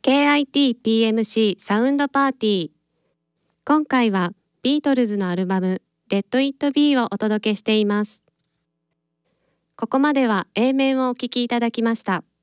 KIT-PMC サウンドパーティー。今回はビートルズのアルバム Let It Be をお届けしています。ここまでは A 面をお聴きいただきました。